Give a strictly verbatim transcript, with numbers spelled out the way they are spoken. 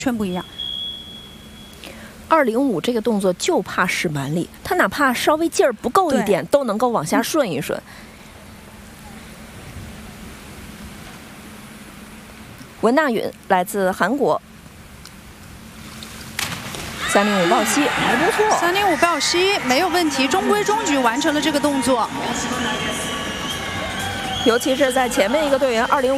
全不一样。 二零五这个动作就怕使蛮力，他哪怕稍微劲儿不够一点，都能够往下顺一顺。嗯、文娜允来自韩国，三零五抱膝还不错， 三零五抱膝没有问题，中规中矩完成了这个动作。 尤其是在前面一个队员二零。